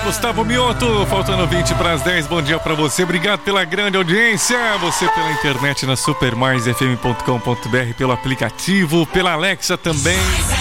Gustavo Mioto, faltando 20 para as 10. Bom dia para você, obrigado pela grande audiência. Você pela internet na supermaisfm.com.br, pelo aplicativo, pela Alexa também,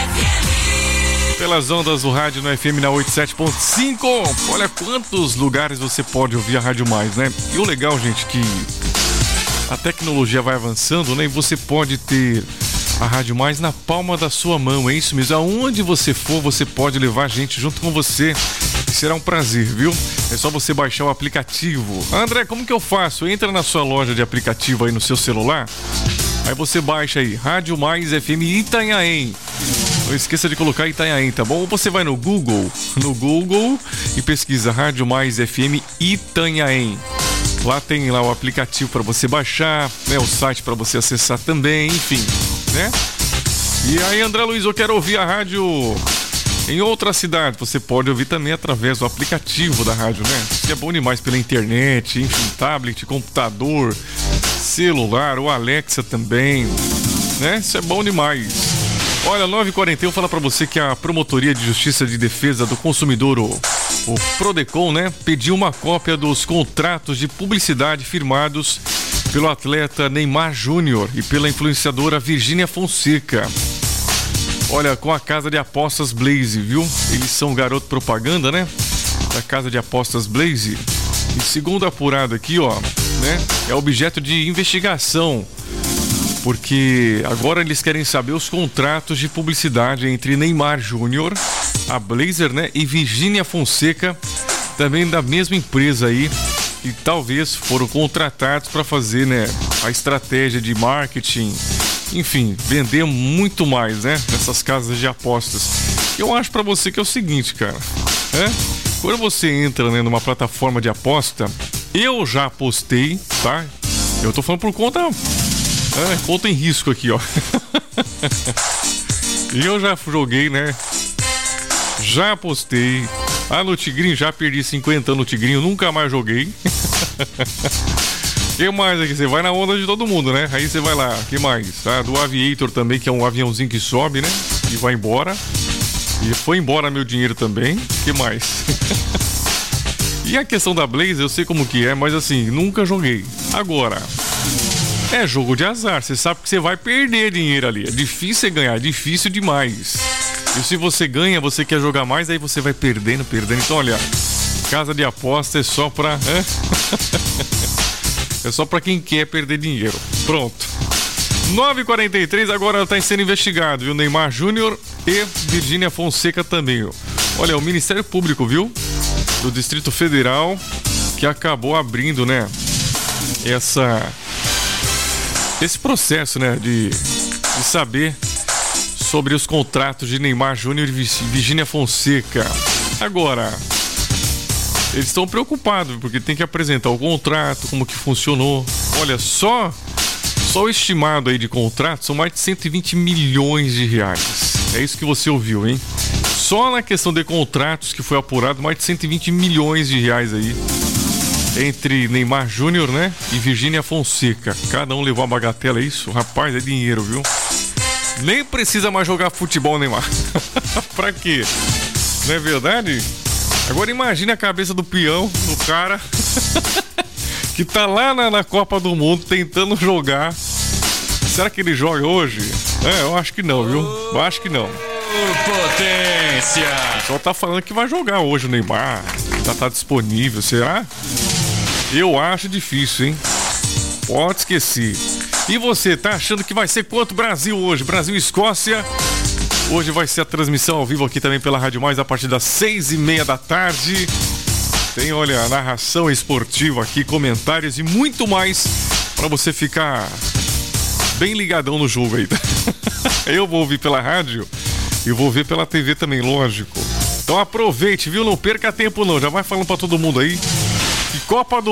pelas ondas do rádio no FM na 87.5. Olha quantos lugares você pode ouvir a Rádio Mais, né? E o legal, gente, que a tecnologia vai avançando, né? E você pode ter a Rádio Mais na palma da sua mão, é isso mesmo. Aonde você for, você pode levar a gente junto com você. E será um prazer, viu? É só você baixar o aplicativo. André, como que eu faço? Entra na sua loja de aplicativo aí no seu celular. Aí você baixa aí, Rádio Mais FM Itanhaém. Não esqueça de colocar Itanhaém, tá bom? Ou você vai no Google e pesquisa Rádio Mais FM Itanhaém. Lá tem lá o aplicativo para você baixar, né? O site para você acessar também, enfim, né? E aí, André Luiz, eu quero ouvir a rádio em outra cidade. Você pode ouvir também através do aplicativo da rádio, né? Isso é bom demais pela internet, enfim, tablet, computador, celular, o Alexa também, né? Isso é bom demais. Olha, 9h41 fala pra você que a Promotoria de Justiça de Defesa do Consumidor, o Prodecon, né, pediu uma cópia dos contratos de publicidade firmados pelo atleta Neymar Júnior e pela influenciadora Virgínia Fonseca. Olha, com a casa de apostas Blaze, viu? Eles são garoto propaganda, né? Da casa de apostas Blaze. E segundo apurado aqui, ó, né, é objeto de investigação. Porque agora eles querem saber os contratos de publicidade entre Neymar Júnior, a Blazer, né, e Virgínia Fonseca, também da mesma empresa aí, e talvez foram contratados para fazer, né, a estratégia de marketing, enfim, vender muito mais, né, nessas casas de apostas. Eu acho para você que é o seguinte, cara, quando você entra, né, numa plataforma de aposta, eu já apostei, tá? Eu tô falando por conta em risco aqui, ó. E eu já joguei, né? Já apostei. No Tigrinho, já perdi 50 no Tigrinho, nunca mais joguei. Que mais aqui? Você vai na onda de todo mundo, né? Aí você vai lá, que mais? Do Aviator também, que é um aviãozinho que sobe, né? E vai embora. E foi embora meu dinheiro também. Que mais? E a questão da Blaze, eu sei como que é, mas assim, nunca joguei. Agora, é jogo de azar, você sabe que você vai perder dinheiro ali. É difícil você ganhar, é difícil demais. E se você ganha, você quer jogar mais, aí você vai perdendo. Então, olha, casa de aposta é só pra... é só pra quem quer perder dinheiro. Pronto. 9h43, agora tá sendo investigado, viu? Neymar Júnior e Virgínia Fonseca também, ó. Olha, o Ministério Público, viu? Do Distrito Federal, que acabou abrindo, né? Esse processo, né, de saber sobre os contratos de Neymar Júnior e Virgínia Fonseca. Agora, eles estão preocupados, porque tem que apresentar o contrato, como que funcionou. Olha, só o estimado aí de contrato são mais de 120 milhões de reais. É isso que você ouviu, hein? Só na questão de contratos que foi apurado, mais de 120 milhões de reais aí. Entre Neymar Júnior, né, e Virgínia Fonseca. Cada um levou a bagatela, é isso? Rapaz, é dinheiro, viu? Nem precisa mais jogar futebol, Neymar. Pra quê? Não é verdade? Agora imagine a cabeça do peão, do cara que tá lá na Copa do Mundo tentando jogar. Será que ele joga hoje? Eu acho que não, viu? Eu acho que não. Potência! O pessoal tá falando que vai jogar hoje o Neymar. Tá disponível, será? Eu acho difícil, hein? Pode esquecer. E você, tá achando que vai ser quanto Brasil hoje? Brasil e Escócia. Hoje vai ser a transmissão ao vivo aqui também pela Rádio Mais a partir das 6h30 da tarde. Tem, olha, a narração esportiva aqui, comentários e muito mais pra você ficar bem ligadão no jogo aí. Eu vou ouvir pela rádio e vou ver pela TV também, lógico. Então aproveite, viu? Não perca tempo não. Já vai falando pra todo mundo aí. Que Copa do